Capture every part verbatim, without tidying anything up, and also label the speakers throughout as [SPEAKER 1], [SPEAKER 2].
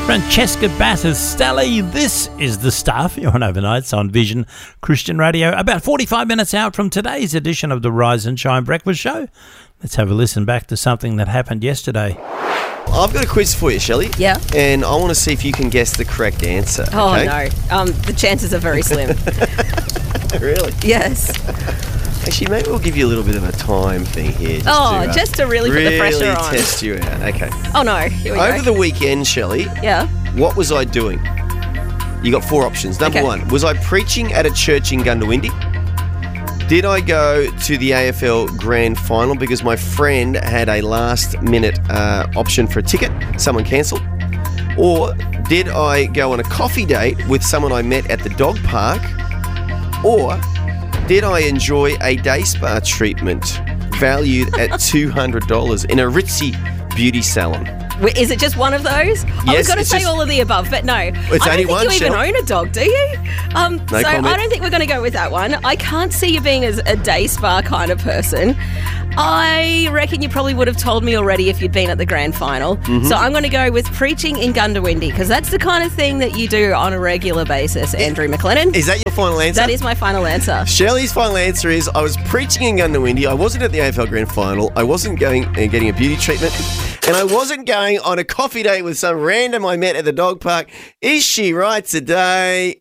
[SPEAKER 1] Francesca Battistelli, this is The Stuff. You're on Overnights on Vision Christian Radio. About forty-five minutes out from today's edition of the Rise and Shine Breakfast Show. Let's have a listen back to something that happened yesterday.
[SPEAKER 2] I've got a quiz for you, Shelley.
[SPEAKER 3] Yeah.
[SPEAKER 2] And I want to see if you can guess the correct answer.
[SPEAKER 3] Oh,
[SPEAKER 2] okay?
[SPEAKER 3] no. Um, the chances are very slim.
[SPEAKER 2] Really?
[SPEAKER 3] Yes.
[SPEAKER 2] Actually, maybe we'll give you a little bit of a time thing here. Just
[SPEAKER 3] Oh,
[SPEAKER 2] to, uh,
[SPEAKER 3] just to really put the pressure on.
[SPEAKER 2] Really test you out. Okay.
[SPEAKER 3] Oh, no. Here we
[SPEAKER 2] Over
[SPEAKER 3] go.
[SPEAKER 2] the weekend, Shelley,
[SPEAKER 3] Yeah.
[SPEAKER 2] what was I doing? You got four options. Number
[SPEAKER 3] Okay.
[SPEAKER 2] one, was I preaching at a church in Gundawindi? Did I go to the A F L Grand Final because my friend had a last-minute uh, option for a ticket? Someone cancelled. Or did I go on a coffee date with someone I met at the dog park? Or did I enjoy a day spa treatment valued at two hundred dollars in a ritzy beauty salon?
[SPEAKER 3] Wait, is it just one of those? I was
[SPEAKER 2] Yes,
[SPEAKER 3] going to
[SPEAKER 2] it's
[SPEAKER 3] say
[SPEAKER 2] just-
[SPEAKER 3] all of the above, but no.
[SPEAKER 2] It's
[SPEAKER 3] I
[SPEAKER 2] only
[SPEAKER 3] don't think
[SPEAKER 2] one,
[SPEAKER 3] you even
[SPEAKER 2] Shell.
[SPEAKER 3] own a dog, do you? Um,
[SPEAKER 2] No
[SPEAKER 3] so
[SPEAKER 2] comment.
[SPEAKER 3] I don't think we're going to go with that one. I can't see you being as a day spa kind of person. I reckon you probably would have told me already if you'd been at the grand final.
[SPEAKER 2] Mm-hmm.
[SPEAKER 3] So I'm going to go with preaching in Gundawindi because that's the kind of thing that you do on a regular basis, Andrew McLennan.
[SPEAKER 2] Is that your final answer?
[SPEAKER 3] That is my final answer.
[SPEAKER 2] Shelley's final answer is I was preaching in Gundawindi. I wasn't at the A F L Grand Final. I wasn't going and getting a beauty treatment. And I wasn't going on a coffee date with some random I met at the dog park. Is she right today?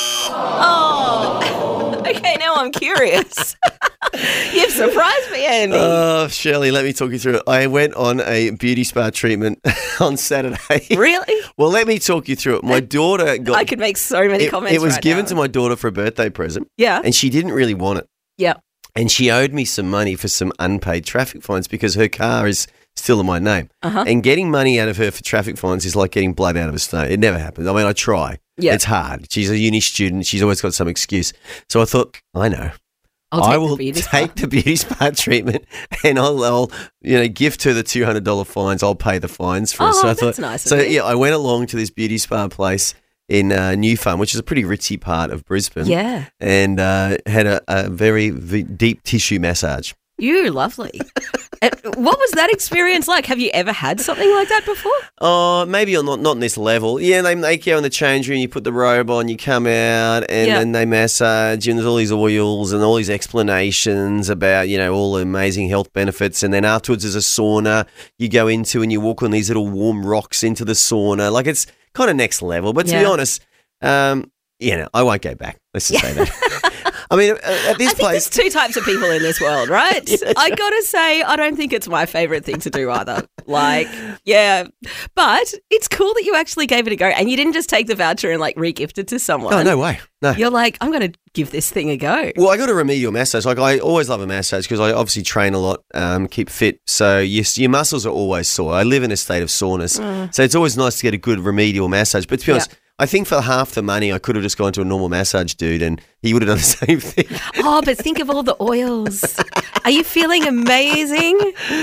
[SPEAKER 3] Oh, okay, now I'm curious. You've surprised me, Andy.
[SPEAKER 2] Oh, Shelley, let me talk you through it. I went on a beauty spa treatment on Saturday.
[SPEAKER 3] Really?
[SPEAKER 2] Well, let me talk you through it. My daughter got...
[SPEAKER 3] I could make so many
[SPEAKER 2] it,
[SPEAKER 3] comments
[SPEAKER 2] It was
[SPEAKER 3] right
[SPEAKER 2] given
[SPEAKER 3] now.
[SPEAKER 2] to my daughter for a birthday present.
[SPEAKER 3] Yeah.
[SPEAKER 2] And she didn't really want it.
[SPEAKER 3] Yeah.
[SPEAKER 2] And she owed me some money for some unpaid traffic fines because her car is still in my name.
[SPEAKER 3] Uh-huh.
[SPEAKER 2] And getting money out of her for traffic fines is like getting blood out of a stone. It never happens. I mean, I try.
[SPEAKER 3] Yeah.
[SPEAKER 2] It's hard. She's a uni student. She's always got some excuse. So I thought, I know.
[SPEAKER 3] I'll take
[SPEAKER 2] I
[SPEAKER 3] the
[SPEAKER 2] will
[SPEAKER 3] beauty spa.
[SPEAKER 2] take the beauty spa treatment and I'll, I'll you know, gift her the two hundred dollars fines. I'll pay the fines for
[SPEAKER 3] Oh,
[SPEAKER 2] it. So I
[SPEAKER 3] that's
[SPEAKER 2] thought,
[SPEAKER 3] nice of
[SPEAKER 2] So,
[SPEAKER 3] you.
[SPEAKER 2] yeah, I went along to this beauty spa place in uh, New Farm, which is a pretty ritzy part of Brisbane.
[SPEAKER 3] Yeah.
[SPEAKER 2] And uh, had a, a very v- deep tissue massage.
[SPEAKER 3] You lovely. And what was that experience like? Have you ever had something like that before?
[SPEAKER 2] Oh, maybe on not not on this level. Yeah, they make you in the change room. You put the robe on, you come out, and
[SPEAKER 3] Yeah.
[SPEAKER 2] then they massage. And there's all these oils and all these explanations about you know all the amazing health benefits. And then afterwards, there's a sauna you go into, and you walk on these little warm rocks into the sauna. Like it's kind of next level. But to be
[SPEAKER 3] Yeah.
[SPEAKER 2] honest, um, you know, I won't go back. Let's just say that. I mean, at at this
[SPEAKER 3] I think
[SPEAKER 2] place.
[SPEAKER 3] there's two types of people in this world, right?
[SPEAKER 2] Yeah, that's
[SPEAKER 3] I gotta say, I don't think it's my favourite thing to do either. Like, yeah. But it's cool that you actually gave it a go and you didn't just take the voucher and like re-gift it to someone.
[SPEAKER 2] Oh, no way. No.
[SPEAKER 3] You're like, I'm going to give this thing a go.
[SPEAKER 2] Well, I got a remedial massage. Like I always love a massage because I obviously train a lot, um, keep fit. So your, your muscles are always sore. I live in a state of soreness.
[SPEAKER 3] Mm.
[SPEAKER 2] So it's always nice to get a good remedial massage. But to be honest,
[SPEAKER 3] Yeah.
[SPEAKER 2] I think for half the money, I could have just gone to a normal massage dude and he would have done the same thing.
[SPEAKER 3] Oh, but think of all the oils. Are you feeling amazing?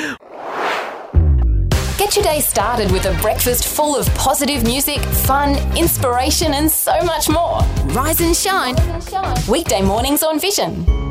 [SPEAKER 4] Get your day started with a breakfast full of positive music, fun, inspiration, and so much more. Rise and shine. Weekday mornings on Vision.